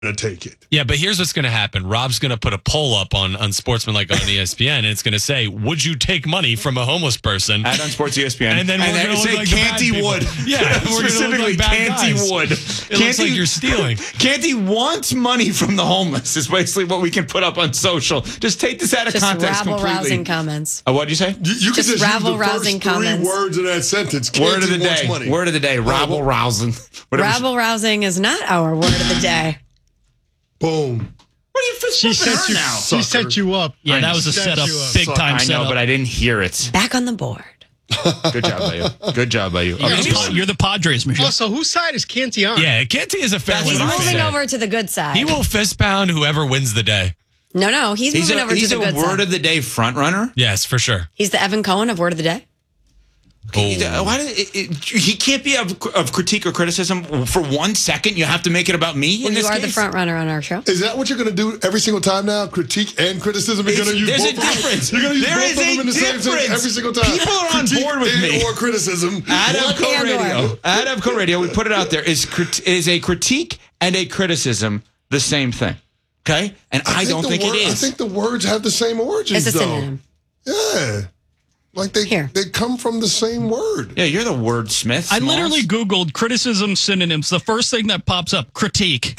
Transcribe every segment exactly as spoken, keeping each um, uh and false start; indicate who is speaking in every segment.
Speaker 1: to take it.
Speaker 2: Yeah, but here's what's going to happen. Rob's going to put a poll up on, on Sportsman like on E S P N, and it's going to say, would you take money from a homeless person?
Speaker 3: At on Sports E S P N.
Speaker 2: And then
Speaker 3: and
Speaker 2: we're going to
Speaker 3: say
Speaker 2: like
Speaker 3: Canty would.
Speaker 2: Yeah, we're
Speaker 3: specifically
Speaker 2: look like
Speaker 3: Canty
Speaker 2: guys.
Speaker 3: would.
Speaker 2: It
Speaker 3: Canty,
Speaker 2: looks like you're stealing.
Speaker 3: Canty wants money from the homeless is basically what we can put up on social. Just take this out of
Speaker 4: Just
Speaker 3: context completely.
Speaker 4: rabble-rousing comments.
Speaker 3: Uh, what did you say?
Speaker 1: You, you
Speaker 4: Just
Speaker 1: can just use the
Speaker 4: rabble-rousing
Speaker 1: first three
Speaker 4: comments.
Speaker 1: words of that sentence.
Speaker 3: Word of the
Speaker 1: Canty wants
Speaker 3: day.
Speaker 1: money.
Speaker 3: Word of the day. Rabble rousing.
Speaker 4: Rabble-rousing is not our word of the day.
Speaker 1: Boom.
Speaker 3: What are you fist
Speaker 5: She
Speaker 3: bumping
Speaker 5: set
Speaker 3: her
Speaker 5: you.
Speaker 3: now?
Speaker 5: She set you up.
Speaker 6: Yeah,
Speaker 3: I
Speaker 6: that was a
Speaker 5: set
Speaker 6: setup,
Speaker 5: you up.
Speaker 6: big time
Speaker 3: I know,
Speaker 6: setup.
Speaker 3: but I didn't hear it.
Speaker 4: Back on the board.
Speaker 3: Good job by you. Good job by you.
Speaker 6: You're,
Speaker 3: Okay.
Speaker 6: the, Pa- you're the Padres, Michelle.
Speaker 5: Also, whose side is Canty on?
Speaker 2: Yeah, Canty is a fair
Speaker 3: That's
Speaker 4: He's
Speaker 3: what I
Speaker 4: moving
Speaker 3: say.
Speaker 4: over to the good side.
Speaker 2: He will fist pound whoever wins the day.
Speaker 4: No, no, he's,
Speaker 3: He's
Speaker 4: moving
Speaker 3: a,
Speaker 4: over
Speaker 3: he's
Speaker 4: to the
Speaker 3: a
Speaker 4: good
Speaker 3: word
Speaker 4: side.
Speaker 3: of the day front runner.
Speaker 2: Yes, for sure.
Speaker 4: He's the Evan Cohen of word of the day.
Speaker 2: Oh.
Speaker 3: Why did it, it, he can't be of, of critique or criticism for one second? You have to make it about me
Speaker 4: Well,
Speaker 3: in
Speaker 4: you
Speaker 3: this
Speaker 4: are
Speaker 3: case?
Speaker 4: the front runner on our show.
Speaker 1: Is that what you're going to do every single time now? Critique and criticism? You're
Speaker 3: It's-
Speaker 1: going to use
Speaker 3: there's
Speaker 1: both
Speaker 3: a
Speaker 1: of them?
Speaker 3: difference.
Speaker 1: You're going to use
Speaker 3: There
Speaker 1: both
Speaker 3: is
Speaker 1: of
Speaker 3: a
Speaker 1: them in the same
Speaker 3: difference.
Speaker 1: sentence every single time.
Speaker 3: People are on
Speaker 1: Critique
Speaker 3: board with
Speaker 1: and
Speaker 3: me.
Speaker 1: or criticism.
Speaker 3: At
Speaker 4: What
Speaker 3: Avco
Speaker 4: and or?
Speaker 3: Radio, at Avco Radio, we put it out there, is, crit- is a critique and a criticism the same thing? Okay? And I, don't
Speaker 1: the
Speaker 3: think
Speaker 1: word,
Speaker 3: it
Speaker 1: I
Speaker 3: is.
Speaker 1: think the words have the same origins,
Speaker 4: It's a
Speaker 1: though.
Speaker 4: synonym.
Speaker 1: Yeah. Like they
Speaker 4: Here.
Speaker 1: they come from the same word.
Speaker 3: Yeah, you're the wordsmith.
Speaker 6: I
Speaker 3: Smalls.
Speaker 6: literally Googled criticism synonyms. The first thing that pops up, critique.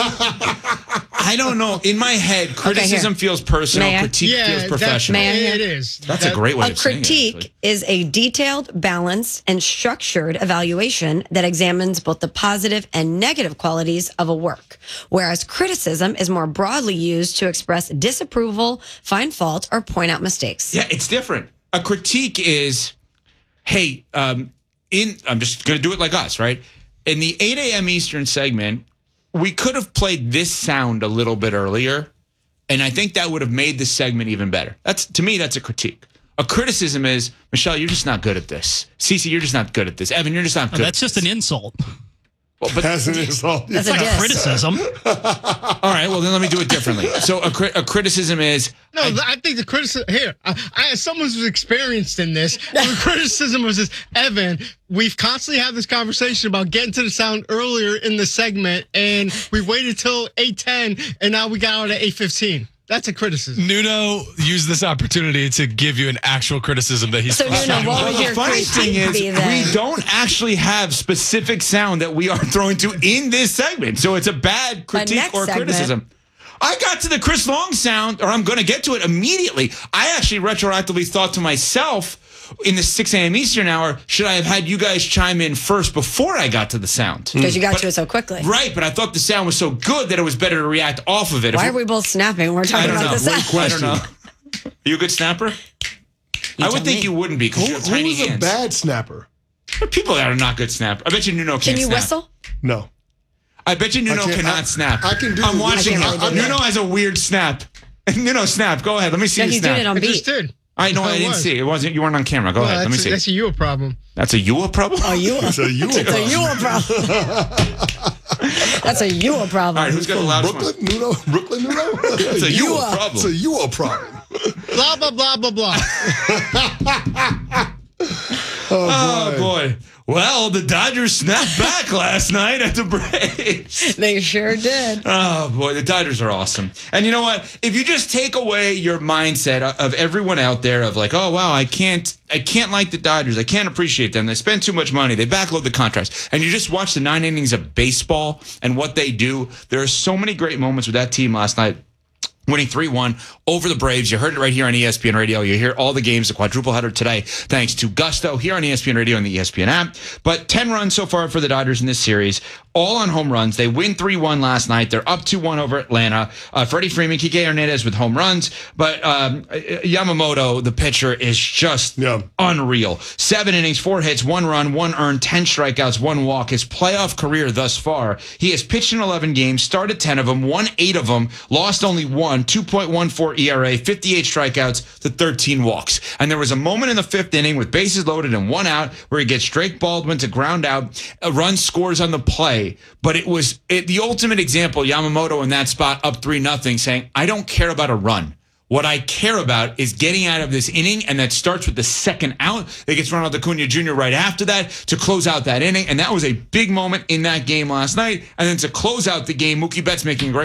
Speaker 3: I don't know. In my head, criticism
Speaker 4: here.
Speaker 3: feels personal,
Speaker 4: May I?
Speaker 3: critique
Speaker 5: Yeah,
Speaker 3: feels
Speaker 5: that-
Speaker 3: professional.
Speaker 4: May I hear?
Speaker 5: It is.
Speaker 3: That's
Speaker 5: That-
Speaker 3: a great way
Speaker 4: A
Speaker 3: of saying it,
Speaker 4: critique
Speaker 3: actually.
Speaker 4: is a detailed, balanced, and structured evaluation that examines both the positive and negative qualities of a work, whereas criticism is more broadly used to express disapproval, find fault, or point out mistakes.
Speaker 3: Yeah, it's different. A critique is, hey, um, in I'm just going to do it like us, right? In the eight a.m. Eastern segment, we could have played this sound a little bit earlier, and I think that would have made the segment even better. That's to me, that's a critique. A criticism is, Michelle, you're just not good at this. Cece, you're just not good at this. Evan, you're just not
Speaker 6: Oh,
Speaker 3: good.
Speaker 6: that's
Speaker 3: at
Speaker 6: just
Speaker 3: this.
Speaker 6: an insult.
Speaker 3: Well, but
Speaker 1: As an insult.
Speaker 4: That's a
Speaker 6: Like a
Speaker 4: diss.
Speaker 6: criticism.
Speaker 3: all right, well then let me do it differently. So a, cri- a criticism is,
Speaker 5: No, I, think the criticism here. I, I, as someone who's experienced in this, the criticism was this: Evan, we've constantly had this conversation about getting to the sound earlier in the segment, and we waited till eight ten, and now we got out at eight fifteen. That's a criticism.
Speaker 2: Nuno used this opportunity to give you an actual criticism that he's
Speaker 4: So, Nuno, what
Speaker 3: Well,
Speaker 4: would
Speaker 3: the
Speaker 4: your
Speaker 3: funny thing
Speaker 4: critique
Speaker 3: is,
Speaker 4: be then?
Speaker 3: we don't actually have specific sound that we are throwing to in this segment. So it's a bad critique
Speaker 4: next
Speaker 3: or
Speaker 4: segment-
Speaker 3: criticism. I got to the Chris Long sound, or I'm going to get to it immediately. I actually retroactively thought to myself in the six a.m. Eastern hour, should I have had you guys chime in first before I got to the sound?
Speaker 4: Because you got
Speaker 3: But-
Speaker 4: to it so quickly.
Speaker 3: Right, but I thought the sound was so good that it was better to react off of it. If
Speaker 4: Why are
Speaker 3: we-
Speaker 4: we both snapping? We're
Speaker 3: I
Speaker 4: talking
Speaker 3: don't
Speaker 4: about
Speaker 3: know.
Speaker 4: the
Speaker 3: Great
Speaker 4: sound.
Speaker 3: I don't know. Are you a good snapper? I would
Speaker 4: tell
Speaker 3: think
Speaker 4: me.
Speaker 3: you wouldn't be because
Speaker 1: Who,
Speaker 3: you have tiny
Speaker 1: who's a
Speaker 3: hands.
Speaker 1: bad snapper?
Speaker 3: There are people that are not good snappers. I bet you Nuno can't
Speaker 4: Can you
Speaker 3: snap.
Speaker 4: whistle?
Speaker 1: No.
Speaker 3: I bet you Nuno
Speaker 1: I can't-
Speaker 3: cannot
Speaker 1: I-
Speaker 3: snap.
Speaker 1: I can do
Speaker 3: I'm
Speaker 1: the
Speaker 3: watching
Speaker 4: whistle.
Speaker 3: him.
Speaker 4: I can do
Speaker 3: Nuno
Speaker 4: that.
Speaker 3: has a weird snap. Nuno, snap. Go ahead. Let me see
Speaker 4: No,
Speaker 3: you
Speaker 4: he's
Speaker 3: snap.
Speaker 4: doing it on
Speaker 5: I
Speaker 4: beat.
Speaker 5: just did.
Speaker 3: I know.
Speaker 5: Oh,
Speaker 3: I
Speaker 5: it
Speaker 3: didn't
Speaker 5: was.
Speaker 3: see. It wasn't. You weren't on camera. Go
Speaker 5: Well,
Speaker 3: ahead. Let me
Speaker 5: that's,
Speaker 3: see.
Speaker 5: that's a you a problem.
Speaker 3: That's a you a problem.
Speaker 4: Oh, you a,
Speaker 1: So you
Speaker 4: it's a you a problem. That's a you a problem.
Speaker 3: All right. Who's got the loudest one?
Speaker 1: Brooklyn Nuno? Brooklyn Nuno?
Speaker 3: It's a you a
Speaker 1: It's a
Speaker 3: problem.
Speaker 1: you a problem.
Speaker 5: Blah blah blah blah blah.
Speaker 3: Oh boy. Well, the Dodgers snapped back last night at the Braves.
Speaker 4: They sure did.
Speaker 3: Oh boy, the Dodgers are awesome. And you know what? If you just take away your mindset of everyone out there of like, oh wow, I can't, I can't like the Dodgers. I can't appreciate them. They spend too much money. They backload the contracts. And you just watch the nine innings of baseball and what they do. There are so many great moments with that team last night. Winning three one over the Braves. You heard it right here on E S P N Radio. You hear all the games, the quadruple header today, thanks to Gusto here on E S P N Radio and the E S P N app. But ten runs so far for the Dodgers in this series, all on home runs. They win three one last night. They're up two one over Atlanta. Uh, Freddie Freeman, Kike Hernandez with home runs. But um, Yamamoto, the pitcher, is just
Speaker 1: Yeah.
Speaker 3: unreal. Seven innings, four hits, one run, one earned, ten strikeouts, one walk. His playoff career thus far, he has pitched in eleven games, started ten of them, won eight of them, lost only one, two point one four E R A, fifty-eight strikeouts to thirteen walks. And there was a moment in the fifth inning with bases loaded and one out where he gets Drake Baldwin to ground out, a run scores on the play. But it was it, the ultimate example, Yamamoto in that spot up three nothing saying, I don't care about a run. What I care about is getting out of this inning, and that starts with the second out. That gets Ronald Acuna Junior right after that to close out that inning, and that was a big moment in that game last night. And then to close out the game, Mookie Betts making a great